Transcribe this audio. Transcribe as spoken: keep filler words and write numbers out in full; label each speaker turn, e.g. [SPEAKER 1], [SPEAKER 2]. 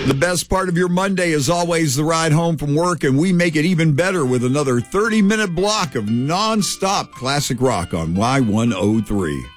[SPEAKER 1] The best part of your Monday is always the ride home from work, and we make it even better with another thirty-minute block of non-stop classic rock on Y one oh three.